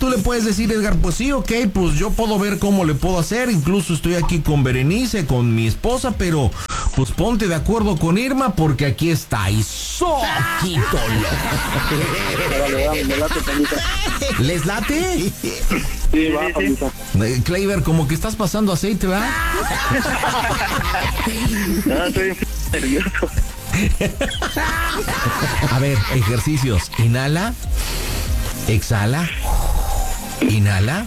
tú le puedes decir, Edgar, pues sí, ok, pues yo puedo ver cómo le puedo hacer, incluso estoy aquí con Berenice, con mi esposa, pero pues ponte de acuerdo con Irma porque aquí está y soquito. Vale, me late, pandita. ¿Les late? Sí, va, pandita. Kleiber, como que estás pasando aceite, ¿verdad? No, estoy nervioso. A ver, ejercicios. Inhala. Exhala. Inhala.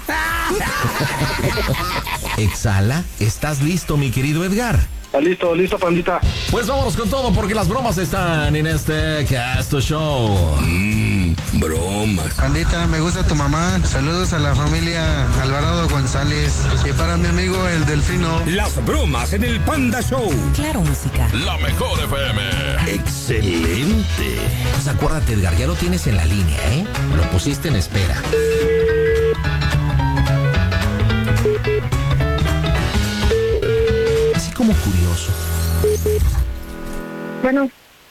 Exhala. ¿Estás listo, mi querido Edgar? Listo, pandita. Pues vámonos con todo porque las bromas están en este Casto Show. Bromas. Pandita, me gusta tu mamá. Saludos a la familia Alvarado González. Y para mi amigo el Delfino. Las bromas en el Panda Show. Claro, música. La mejor FM. Excelente. Pues acuérdate, Edgar, ya lo tienes en la línea, ¿eh? Lo pusiste en espera. Así como curioso. Bueno,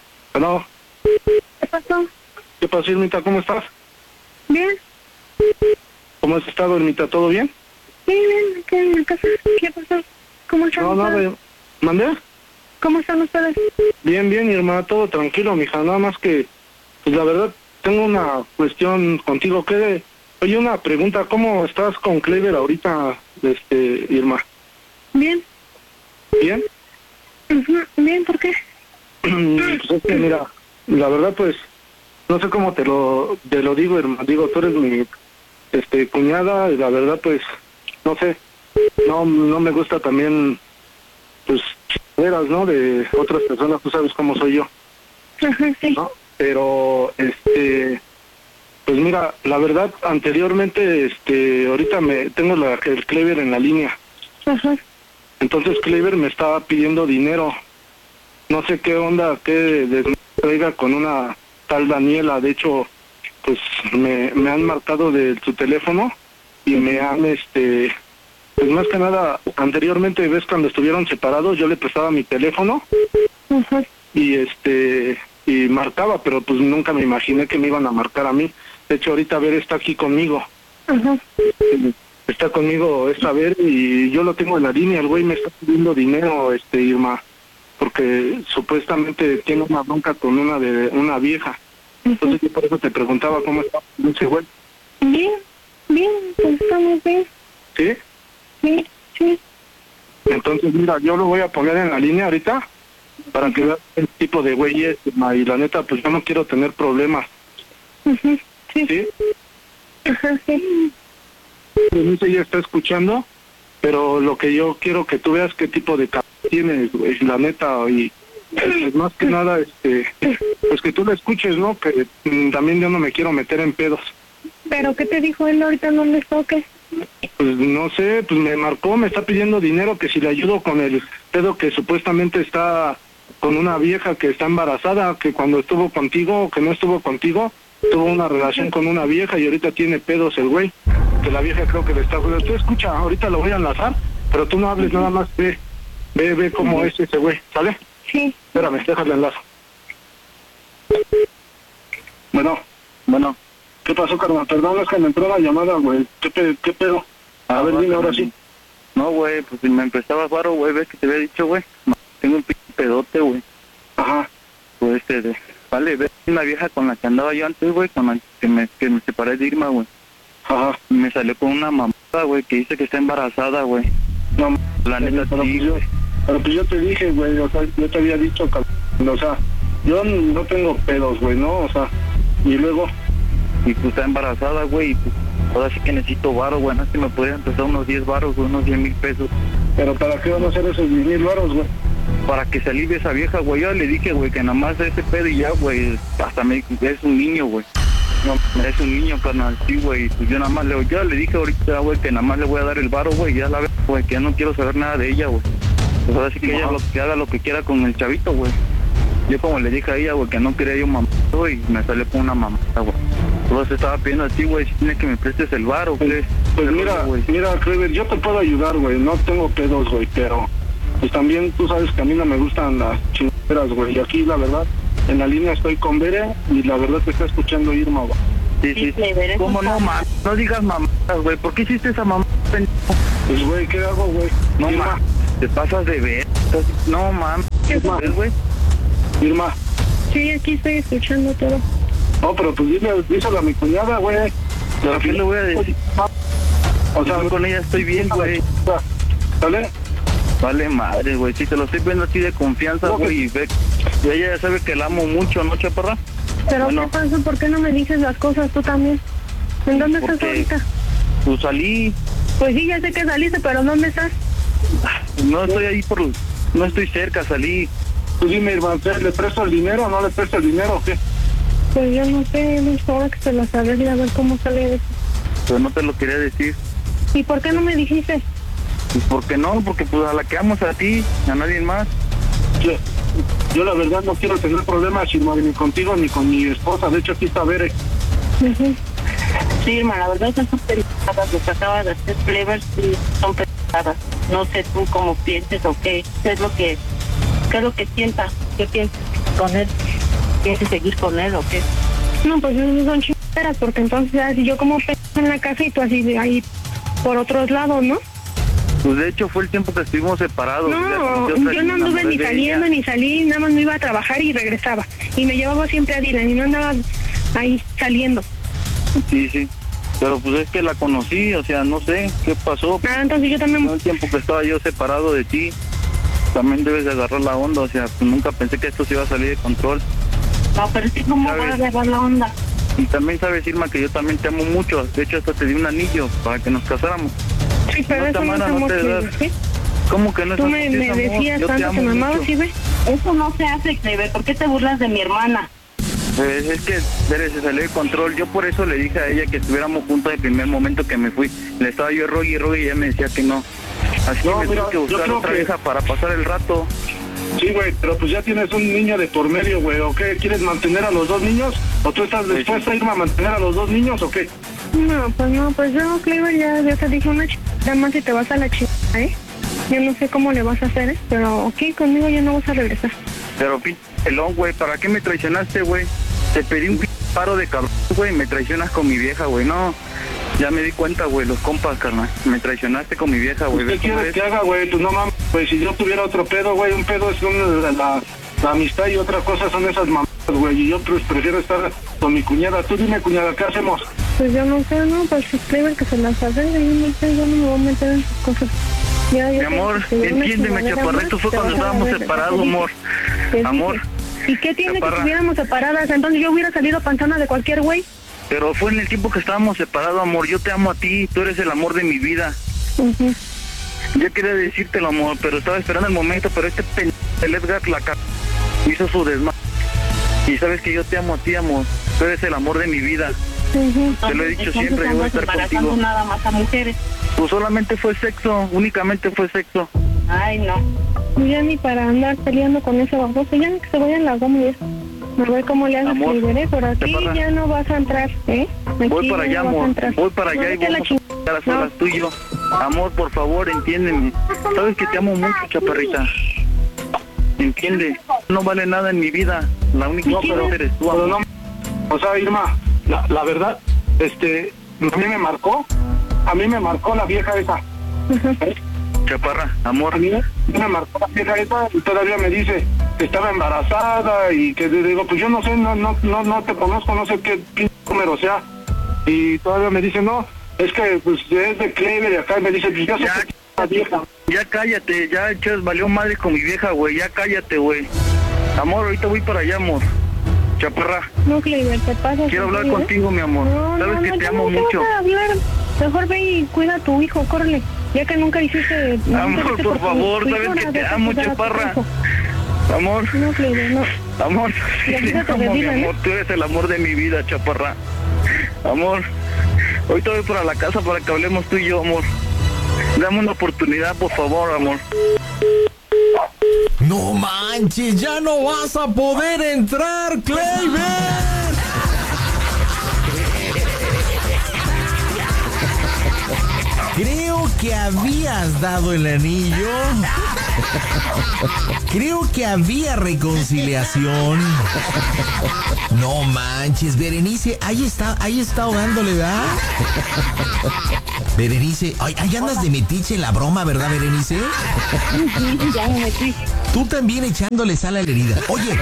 ¿qué pasó? ¿Qué pasó, Irmita? ¿Cómo estás? Bien, ¿Cómo has estado, Irmita? ¿Todo bien? bien, aquí en la casa. ¿Qué pasó? ¿Cómo están No, ustedes? nada. ¿Mandé? ¿Cómo están ustedes? Bien, Irma, todo tranquilo, mija. Nada más que, pues la verdad, tengo una cuestión contigo. Oye, una pregunta. ¿Cómo estás con Kleiber ahorita, Irma? Bien. ¿Bien? Ujú, bien, ¿por qué? Pues es que, mira, la verdad, pues, no sé cómo te lo digo, Irma. Digo, tú eres mi cuñada y la verdad, pues, no sé. No me gusta también, pues, veras, ¿no? De otras personas, tú sabes cómo soy yo. Ajá, sí. ¿No? Pero, pues mira, la verdad, anteriormente, ahorita tengo el Kleiber en la línea. Ajá. Entonces Kleiber me estaba pidiendo dinero. No sé qué onda, qué traiga con una tal Daniela. De hecho, pues me han marcado de su teléfono y me han, pues más que nada, anteriormente, ves, cuando estuvieron separados, yo le prestaba mi teléfono. Ajá. Y marcaba, pero pues nunca me imaginé que me iban a marcar a mí. De hecho, ahorita Ver está aquí conmigo. Ajá. Está conmigo Ver y yo lo tengo en la línea. El güey me está pidiendo dinero, Irma, porque supuestamente tiene una bronca con una vieja. Entonces yo por eso te preguntaba cómo está ese güey. Bien, pues estamos bien. ¿Sí? Sí. Entonces, mira, yo lo voy a poner en la línea ahorita para que veas el tipo de güey es, Irma, y la neta, pues yo no quiero tener problemas. Ujú, sí. ¿Sí? Ajá, sí. No sé, ya está escuchando, pero lo que yo quiero que tú veas qué tipo de tienes, güey, la neta, y pues, más que nada, pues que tú la escuches, ¿no? Que también yo no me quiero meter en pedos. ¿Pero qué te dijo él ahorita? ¿No me toques? Pues no sé, pues me marcó, me está pidiendo dinero, que si le ayudo con el pedo que supuestamente está con una vieja que está embarazada, que cuando estuvo contigo, que no estuvo contigo, tuvo una relación con una vieja y ahorita tiene pedos el güey, que la vieja creo que le está... Tú escucha, ahorita lo voy a enlazar, pero tú no hables, nada más ve cómo es ese güey, ¿sale? Sí. Espérame, déjale enlazo. Bueno, ¿qué pasó, carnal? Perdón, es que me entró la llamada, güey. ¿Qué pedo? A ver, dime ahora sí. No, güey, pues me empezaba varo, güey, ves que te había dicho, güey. Tengo un pedote, güey. Ajá. Pues vale, ves una vieja con la que andaba yo antes, güey, con la que me separé de Irma, güey. Ajá. Me salió con una mamada, güey, que dice que está embarazada, güey. No, la neta, sí, güey. Pero pues yo te dije, güey, o sea, yo te había dicho, o sea, yo no tengo pedos, güey, ¿no? O sea, y luego... Y pues está embarazada, güey, y pues ahora sí que necesito varo, güey, no sé si me podrían prestar unos 10 varos, güey, unos 10,000 pesos. ¿Pero para qué van a hacer esos 10,000 varos, güey? Para que se alivie esa vieja, güey. Yo le dije, güey, que nada más ese pedo y ya, güey, hasta me dijo, es un niño, güey. No, es un niño, carnal, sí, güey. Pues yo nada más yo le dije ahorita, güey, que nada más le voy a dar el varo, güey, ya la veo, güey, que ya no quiero saber nada de ella, güey. Pues ahora sí que ella que haga lo que quiera con el chavito, güey. Yo como le dije a ella, güey, que no quería yo mamá, y me salió con una mamada, güey. Todo se estaba pidiendo a ti, güey, si tienes que me prestes el varo, güey. Pues mira, Kleiber, yo te puedo ayudar, güey, no tengo pedos, güey, pero pues también tú sabes que a mí no me gustan las chingaderas, güey, y aquí la verdad, en la línea estoy con Bere y la verdad te está escuchando Irma, güey. Sí. Clever, ¿Cómo no, mamá? No digas mamadas, güey. ¿Por qué hiciste esa mamá? Pues, güey, ¿qué hago, güey? No, Irma, ma. Te pasas de ver. No, mam. ¿Qué fue? güey? Irma. Sí, aquí estoy escuchando todo. No, pero pues díselo a mi cuñada, güey. ¿Pero qué le voy a decir? O sea, Yo con ella estoy bien, güey. ¿Sale? Vale madre, güey. Si te lo estoy viendo así de confianza, No, güey. Y ella ya sabe que la amo mucho, ¿no, chaparra? Pero Bueno. ¿qué pasó? ¿Por qué no me dices las cosas tú también? ¿En dónde estás Porque- ahorita? Pues salí. Pues sí, ya sé que saliste, pero ¿dónde estás? No estoy ahí no estoy cerca, salí. Tú dime, Irma, ¿le presto el dinero o no le presto el dinero o qué? Pues yo no sé, no sé, ahora que te lo sabes y a ver cómo sale eso. Pero no te lo quería decir. ¿Y por qué no me dijiste? Pues ¿por qué no? Porque pues a la que amo es a ti, a nadie más. Yo la verdad no quiero tener problemas, Irma, ni contigo ni con mi esposa. De hecho, aquí está Bere. Ujú. Sí, Irma, la verdad esas son pendejadas, lo que acaba de hacer Clever, sí, son pendejadas. No sé tú cómo pienses o qué es lo que sientas, qué piensas con él, piensas seguir con él o qué. No, pues eso son chingaderas, porque entonces así yo como en la casa y tú así de ahí por otros lados, ¿no? Pues de hecho fue el tiempo que estuvimos separados. No, yo no anduve ni saliendo ni salí, nada más me iba a trabajar y regresaba. Y me llevaba siempre a Dylan y no andaba ahí saliendo. Sí. Pero pues es que la conocí, o sea, no sé qué pasó. Ah, entonces yo también... Todo el tiempo que estaba yo separado de ti, también debes de agarrar la onda, o sea, pues nunca pensé que esto se iba a salir de control. No, pero es que cómo ¿Sabes? va a agarrar la onda. Y también sabes, Irma, que yo también te amo mucho. De hecho, hasta te di un anillo para que nos casáramos. Sí, pero No te eso no amara, es no amor, te Clever, das. ¿sí? ¿Cómo que no es Tú amor? me Sí es amor. decías Yo te tanto que amo me amabas, mucho. ¿sí ve? Eso no se hace, Clever. ¿Por qué te burlas de mi hermana? Pues es que se salió de control. Yo por eso le dije a ella que estuviéramos juntos el primer momento que me fui. Le estaba yo rogue y ella me decía que no. Así No, que me mira, tuve que yo buscar creo otra que- vieja para pasar el rato. Sí, güey, pero pues ya tienes un niño de por medio, güey. ¿O qué? ¿Quieres mantener a los dos niños? ¿O tú estás dispuesta a irme a mantener a los dos niños o qué? No, pues yo, Clever, ya te dije una chica más y te vas a la chica, ¿eh? Yo no sé cómo le vas a hacer, ¿eh? Pero ok, conmigo ya no vas a regresar. Pero pelón, güey, ¿para qué me traicionaste, güey? Te pedí un paro de cabrón, güey, me traicionas con mi vieja, güey. No, ya me di cuenta, güey, los compas, carnal. Me traicionaste con mi vieja, güey. ¿Qué ¿Ves cómo quieres es? que haga, güey? Pues no mames, güey. Si yo tuviera otro pedo, güey, un pedo es la amistad y otra cosa son esas mamadas, güey. Y yo pues prefiero estar con mi cuñada. Tú dime, cuñada, ¿qué hacemos? Pues yo no sé, no, pues si Clever que se las hace, yo no sé, yo no me voy a meter en sus cosas. Ya, Mi amor, entiéndeme, chaparra, esto fue cuando estábamos separados, amor. Amor. ¿Y qué tiene Chaparra. que estuviéramos separadas? Entonces yo hubiera salido panzona de cualquier güey. Pero fue en el tiempo que estábamos separados, amor. Yo te amo a ti, tú eres el amor de mi vida. Ujú. Yo quería decírtelo, amor, pero estaba esperando el momento, pero este el Edgar hizo su desmadre. Y sabes que yo te amo a ti, amor. Tú eres el amor de mi vida. Ujú. Te lo he dicho Entonces siempre, yo voy a andas estar embarazando contigo. nada más a mujeres. Pues solamente fue sexo, únicamente fue sexo. Ay, no. Ya ni para andar peleando con ese baboso, ya ni que se vayan las goma y eso. A ver cómo le haces, Amor, Clever, por aquí chaparra. ya no vas a entrar, ¿eh? Aquí Voy para ya allá, no vas a amor. entrar. Voy para allá y Vete a la vamos a estar a solas tú y yo. Amor, por favor, entiéndeme. Sabes que te amo mucho, chaparrita. Entiende, no vale nada en mi vida. La única No, que eres tú, pero amor. no. O sea, Irma, la verdad, a mí me marcó la vieja esa. ¿Eh? Chaparra, amor. A mí me marcó la vieja esa y todavía me dice que estaba embarazada y que le digo, pues yo no sé, no te conozco, no sé qué número sea. Y todavía me dice, no, es que pues es de Clever y acá y me dice, pues yo sé Ya. que es la vieja. Ya cállate, ya chas, valió madre con mi vieja, güey. Ya cállate, güey. Amor, ahorita voy para allá, amor. Chaparra, No, Clever, te pasas. quiero hablar ¿en serio? contigo, mi amor. No, Sabes que te ya amo no mucho. vas a hablar. Mejor ve y cuida a tu hijo, córrele. Ya que nunca hiciste... Amor, por favor, sabes que te amo, chaparra. Amor, No, Clever, no. amor, Ya sí, te fíjate de amo, mi Dylan, ¿eh? amor. Tú eres el amor de mi vida, chaparra. Amor, ahorita voy para la casa para que hablemos tú y yo, amor. Dame una oportunidad, por favor, amor. No manches, ya no vas a poder entrar, Clever. Creo que habías dado el anillo Creo que había reconciliación. No manches, Berenice, ahí está ahogándole, ¿verdad? Berenice, ahí andas de metiche en la broma, ¿verdad, Berenice? Ya me metí. Tú también echándole sal a la herida. Oye,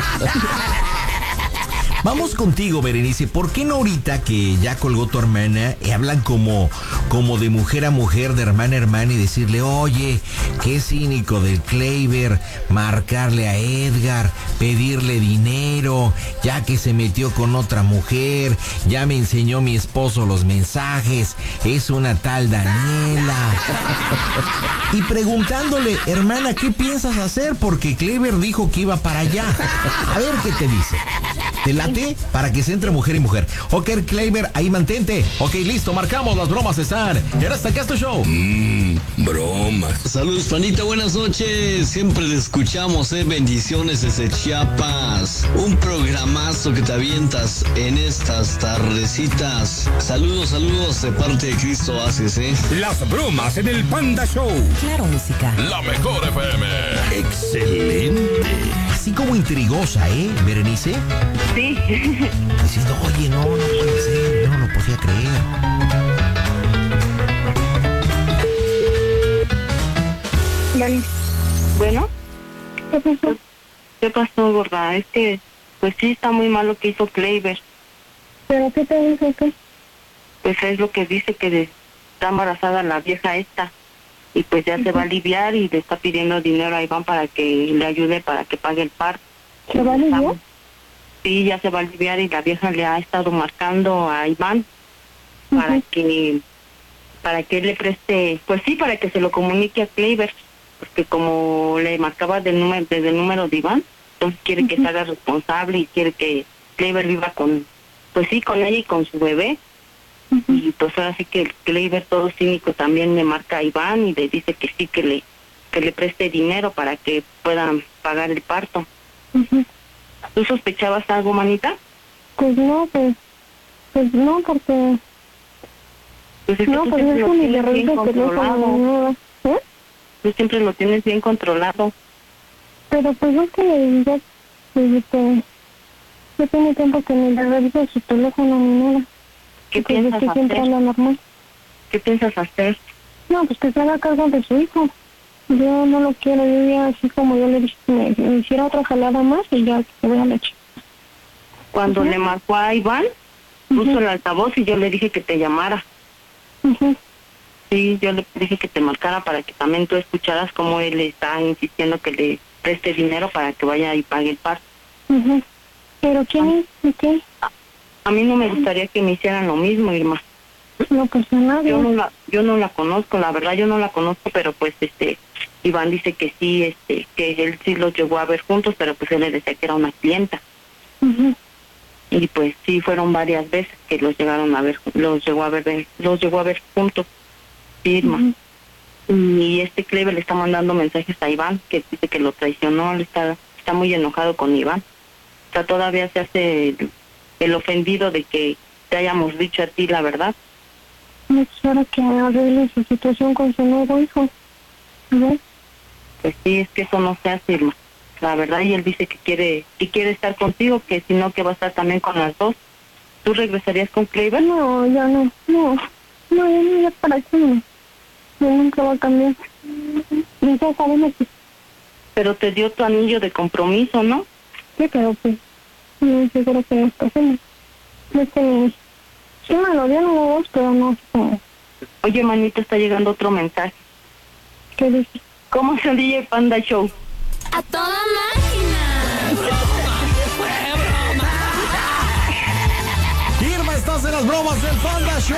vamos contigo, Berenice. ¿Por qué no ahorita que ya colgó tu hermana hablan como de mujer a mujer, de hermana a hermana y decirle, oye, qué cínico del Kleiber marcarle a Edgar, pedirle dinero, ya que se metió con otra mujer, ya me enseñó mi esposo los mensajes, es una tal Daniela. Y preguntándole, hermana, ¿qué piensas hacer? Porque Kleiber dijo que iba para allá. A ver qué te dice. ¿Te late? Para que se entre mujer y mujer. Ok, Kleiber, ahí mantente. Ok, listo, marcamos, las bromas están en Hasta Acá Tu Show. Bromas. Saludos, panita, buenas noches. Siempre te escuchamos, bendiciones desde Chiapas. Un programazo que te avientas en estas tardecitas. Saludos de parte de Cristo Haces, Las bromas en el Panda Show. Claro, música. La mejor FM. Excelente. Así como intrigosa, Berenice. Sí. Diciendo, oye, no puede ser, no lo podía creer. Vale. Bueno, ¿Qué pasó? ¿qué pasó, gorda? Es que, pues sí, está muy mal lo que hizo Kleiber. ¿Pero qué te dijo qué? Pues es lo que dice, que está embarazada la vieja esta. Y pues ya se va a aliviar y le está pidiendo dinero a Iván para que le ayude, para que pague el parto. ¿Se va a aliviar? Sí, ya se va a aliviar y la vieja le ha estado marcando a Iván para que él le preste, pues sí, para que se lo comunique a Kleiber, porque como le marcaba desde el número de Iván, entonces quiere que se haga responsable y quiere que Kleiber viva con ella y con su bebé. Y pues ahora sí que el Kleiber, todo cínico, también le marca a Iván y le dice que sí, que le preste dinero para que puedan pagar el parto. ¿Tú sospechabas algo, manita? Pues no, pues no, porque... Pues es que no, tú pues siempre eso lo ni le tienes bien reviso el teléfono ni controlado. nada. Tú siempre lo tienes bien controlado. Pero pues es que ya tiene tiempo que ni le reviso su teléfono ni nada. ¿Qué Pues piensas es que siempre hacer? anda normal. ¿Qué piensas hacer? No, pues que se haga cargo de su hijo. Yo no lo quiero, yo ya así como yo le dije, me hiciera otra jalada más y ya que voy a la chica. Cuando le marcó a Iván, puso el altavoz y yo le dije que te llamara. Sí, yo le dije que te marcara para que también tú escucharas cómo él está insistiendo que le preste dinero para que vaya y pague el parto. ¿Pero quién es? ¿Qué? A mí no me gustaría que me hicieran lo mismo, Irma. No, pues a nadie. Yo no la conozco, la verdad yo no la conozco, pero pues Iván dice que sí, que él sí los llegó a ver juntos, pero pues él le decía que era una clienta. Y pues sí, fueron varias veces que los llegaron a ver, los llegó a ver juntos, Irma. Y Kleiber le está mandando mensajes a Iván, que dice que lo traicionó, está muy enojado con Iván. O sea, todavía se hace el ofendido de que te hayamos dicho a ti la verdad. No quisiera que arregle su situación con su nuevo hijo. ¿Ves? Pues sí, es que eso no se hace, Irma. La verdad, y él dice que quiere estar contigo, que si no, que va a estar también con las dos. ¿Tú regresarías con Kleiber? No, ya no. No, ya para qué. No, nunca va a cambiar. Y ya sabemos que... Pero te dio tu anillo de compromiso, ¿no? Sí, pero pues, no seguro que nos casemos. No sé, sí me lo dieron los dos, pero no sé. Oye, manito, está llegando otro mensaje. ¿Qué dice? ¿Cómo se oye el Panda Show? ¡A toda máquina! Irma, estás en las bromas del Panda Show.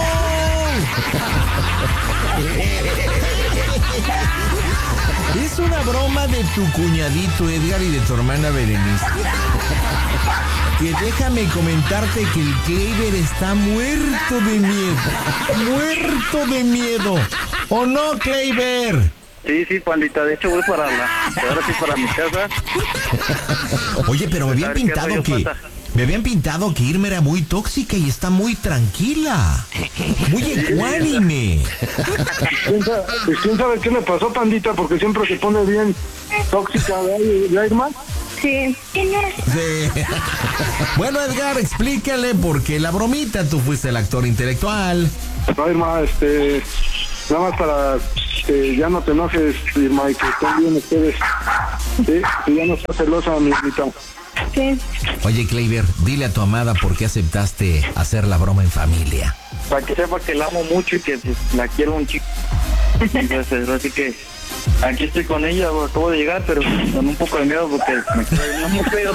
Es una broma de tu cuñadito Edgar y de tu hermana Berenice. Que déjame comentarte que el Kleiber está muerto de miedo. Muerto de miedo. ¿O no, Kleiber? Sí, pandita, de hecho voy ahora sí para mi casa. Oye, pero me habían pintado Me habían pintado que Irma era muy tóxica y está muy tranquila. Muy ecuánime. ¿Quién sabe qué le pasó, pandita? Porque siempre se pone bien tóxica, ¿verdad, Irma? Sí. Sí. Bueno, Edgar, explícale por qué la bromita. Tú fuiste el actor intelectual. No, Irma, nada más para que ya no te enojes, Irma, y que estén bien ustedes. Sí, que ya no estás celosa, mi Irmita. Sí. Oye, Kleiber, dile a tu amada por qué aceptaste hacer la broma en familia. Para que sepa que la amo mucho y que pues, la quiero un chico. Entonces, así que aquí estoy con ella, acabo de llegar, pero con un poco de miedo porque me quedo muy feo.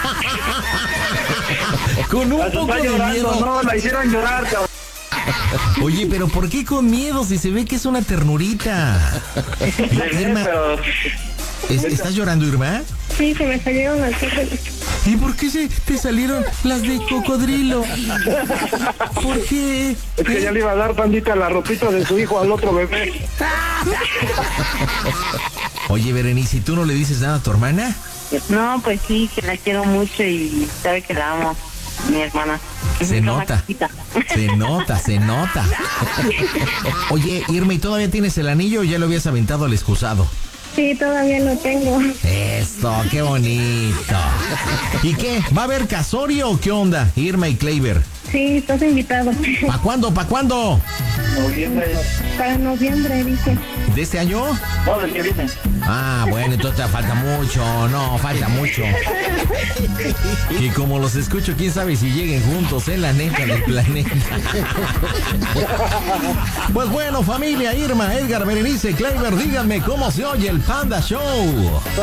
Con un poco de miedo. No, la hicieron llorar, cabrón. Oye, pero ¿por qué con miedo si se ve que es una ternurita? Irma, Pero ¿estás llorando, Irma? Sí, se me salieron las cosas. ¿Y por qué se te salieron las de cocodrilo? ¿Por qué? Es que ya le iba a dar, pandita, la ropita de su hijo al otro bebé. Oye, Berenice, ¿y tú no le dices nada a tu hermana? No, pues sí, que la quiero mucho y sabe que la amo, mi hermana. Se nota. Se nota. Oye, Irma, ¿y todavía tienes el anillo o ya lo habías aventado al excusado? Sí, todavía lo tengo. Esto, qué bonito. ¿Y qué? ¿Va a haber casorio o qué onda, Irma y Kleiber? Sí, estás invitado. ¿Pa' cuándo? noviembre. Para noviembre, dice. ¿De este año? No, del que viene. Ah, bueno, entonces falta mucho. No, falta mucho. Y como los escucho, quién sabe si lleguen juntos, la neta del planeta. Pues bueno, familia, Irma, Edgar, Berenice, Kleiber, díganme cómo se oye el Panda Show.